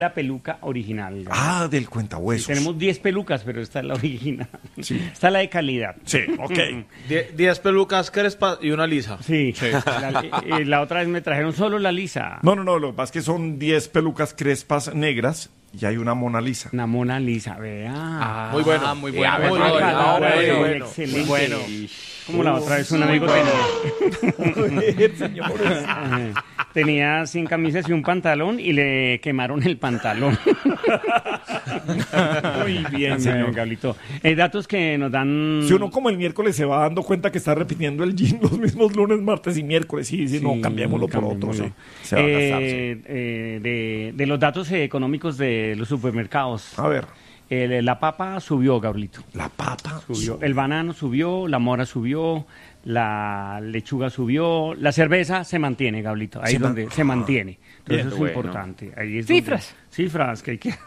la peluca original. Ah, del cuentahuesos. Sí, tenemos 10 pelucas, pero esta es la original. Sí. Esta es la de calidad. Sí, ok. 10 pelucas crespas y una lisa. Sí. La otra vez me trajeron solo la lisa. No, lo que pasa es que son 10 pelucas crespas negras y hay una Mona Lisa. Una Mona Lisa, vea. Muy bueno. Muy bueno. Muy Muy bueno. bueno. Excelente. Muy bueno. Como la otra vez un amigo tenía 100 camisas y un pantalón y le quemaron el pantalón. Muy bien, señor. Gablito. Datos que nos dan... Si uno como el miércoles se va dando cuenta que está repitiendo el gym los mismos lunes, martes y miércoles, sí, no, cambiémoslo por otro, sí. Se va a gastar, sí. De los datos económicos de los supermercados. A ver. La papa subió, Gablito. La papa subió. El banano subió, la mora subió, la lechuga subió, la cerveza se mantiene, Gablito. Ahí es donde se mantiene. Entonces eso es importante. Ahí es cifras. Cifras que hay que...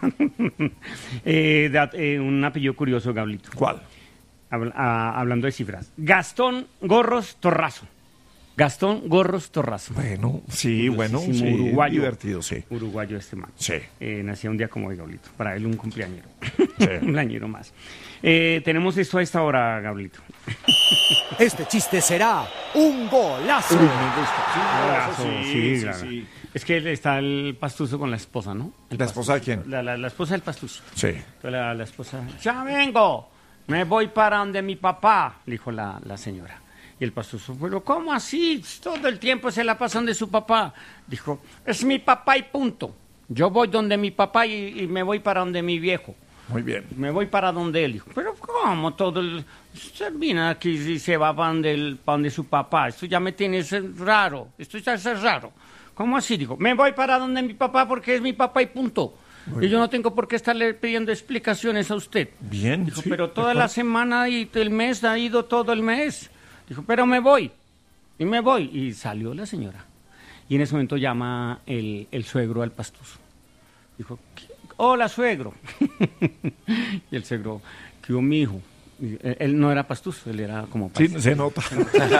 un apellido curioso, Gablito. ¿Cuál? Hablando de cifras. Gastón Gorros Torrazo. Gastón Gorros Torrazo. Bueno, sí, sí, uruguayo. Divertido, sí. Uruguayo este man. Sí. Nació un día como hoy, Gablito. Para él un cumpleañero. Sí. Un cumpleañero más. Tenemos esto a esta hora, Gablito. Este chiste será un golazo. Me gusta. Sí, claro. sí. Es que está el pastuso con la esposa, ¿no? ¿La esposa de quién? La esposa del pastuso. Sí. Entonces la esposa, ya vengo, me voy para donde mi papá, le dijo la señora. Y el pastuso, pero ¿cómo así? Todo el tiempo se la pasan de su papá. Dijo, es mi papá y punto. Yo voy donde mi papá y me voy para donde mi viejo. Muy bien. Me voy para donde él. Dijo, pero ¿cómo todo el... Usted viene aquí y se va para donde su papá. Esto ya me tiene raro. Esto ya es raro. ¿Cómo así? Dijo, me voy para donde mi papá porque es mi papá y punto. Y yo no tengo por qué estarle pidiendo explicaciones a usted. Bien. Dijo, sí, pero toda la semana y el mes ha ido todo el mes. Dijo, pero me voy. Y me voy. Y salió la señora. Y en ese momento llama el suegro al pastuso. Dijo, hola, suegro. Y el suegro, ¿qué hubo, mi hijo? Él no era pastuso, él era como pastuso. Sí, se nota. Se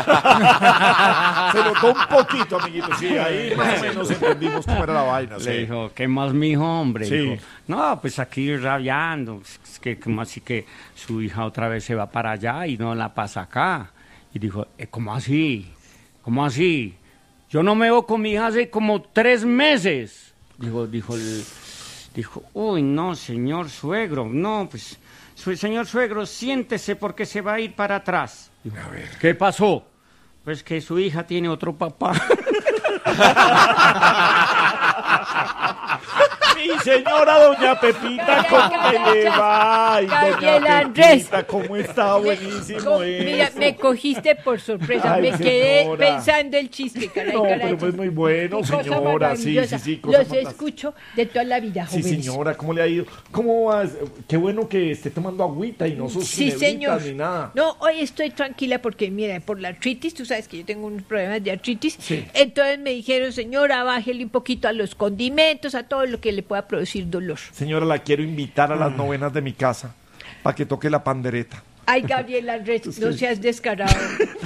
notó un poquito, amiguito. Sí, ahí más o menos entendimos cómo era la vaina. Le dijo, ¿qué más, mijo, hombre? Sí. Dijo, no, pues aquí rabiando. Es que como así que su hija otra vez se va para allá y no la pasa acá. Y dijo, ¿cómo así? ¿Cómo así? Yo no me veo con mi hija hace como 3 meses. Dijo, uy, no, señor suegro, no, pues... Señor suegro, siéntese porque se va a ir para atrás. A ver. ¿Qué pasó? Pues que su hija tiene otro papá. Mi señora doña Pepita, ¿cómo le va? Ay, Gabriel doña Andrés. Pepita, ¿cómo está? Buenísimo Mira, esto. me cogiste por sorpresa. Ay, me quedé señora. pensando el chiste, caray, No, caray. pero pues muy bueno, Qué cosa señora. Sí, maravillosa. sí, cosa Los fantástica. escucho de toda la vida, Sí, jóvenes. señora, ¿cómo le ha ido? ¿Cómo vas? Qué bueno que esté tomando agüita y no sus Sí, señor. ni nada. No, hoy estoy tranquila porque, mira, por la artritis, tú sabes que yo tengo unos problemas de artritis. Sí. Entonces me dijeron, señora, bájele un poquito a los condimentos, a todo lo que le pueda producir dolor. Señora, la quiero invitar a las novenas de mi casa para que toque la pandereta. Ay, Gabriel Andrés, no seas descarado.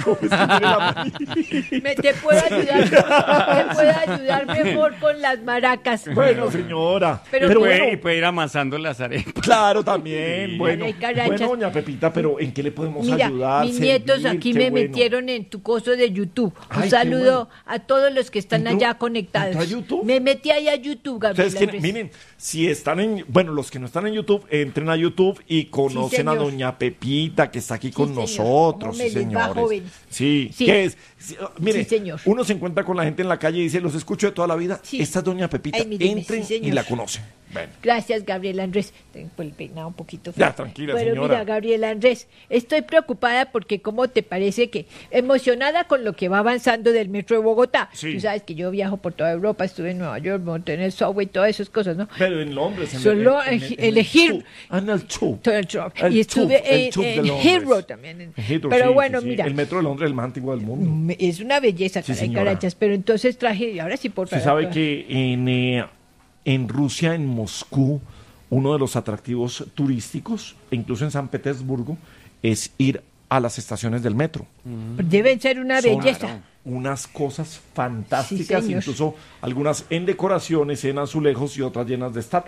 Te puedo ayudar mejor con las maracas. Bueno, señora. Pero Y puede ir amasando las arepas. Claro, también. Sí. Bueno, Ay, carachas. bueno, doña Pepita, pero ¿en qué le podemos Mira, ayudar? mis nietos servir? aquí Qué me bueno. metieron en tu coso de YouTube. Ay, Un qué saludo bueno. a todos los que están ¿Entró- allá conectados. entró a YouTube? Me metí ahí a YouTube, Gabriel Ustedes quieren, Andrés. miren, si están bueno, los que no están en YouTube, entren a YouTube y conocen a señor. doña Pepita, que está aquí con señor. nosotros, ¿Cómo me sí, les va, señores. joven? Sí, Sí. ¿qué es? Mire, Sí, señor. uno se encuentra con la gente en la calle y dice, los escucho de toda la vida. Sí. Esta es doña Pepita, Ay, míreme, entren sí, y señor. la conocen. Bueno. Gracias, Gabriel Andrés. Tengo el peinado un poquito Ya, feo. tranquila, Bueno, señora. mira, Gabriel Andrés, estoy preocupada porque, ¿cómo te parece que emocionada con lo que va avanzando del metro de Bogotá? Sí. Tú sabes que yo viajo por toda Europa, estuve en Nueva York, monté en el subway, todas esas cosas, ¿no? Pero en Londres. Solo elegir- En el tube. Todo el tube. El Y estuve tube, el tube de en Londres. Heathrow también. En Heathrow, Pero sí, bueno, sí, sí. mira. El metro de Londres es el más antiguo del mundo. Es una belleza, Sí, caray, señora. carachas. Pero entonces traje, y ahora sí, por Usted favor. sabe que en Rusia, en Moscú, uno de los atractivos turísticos, e incluso en San Petersburgo, es ir a las estaciones del metro. Deben ser una Son- belleza. unas cosas fantásticas, Sí, señor. incluso algunas en decoraciones, en azulejos y otras llenas de estatuas.